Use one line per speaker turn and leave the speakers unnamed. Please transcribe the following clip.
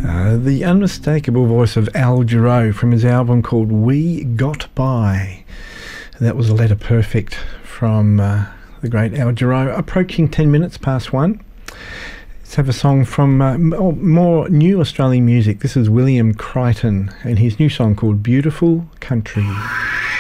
The unmistakable voice of Al Jarreau from his album called We Got By. That was a letter perfect from the great Al Jarreau. Approaching 10 minutes past 1. Let's have a song from more new Australian music. This is William Crichton and his new song called Beautiful Country.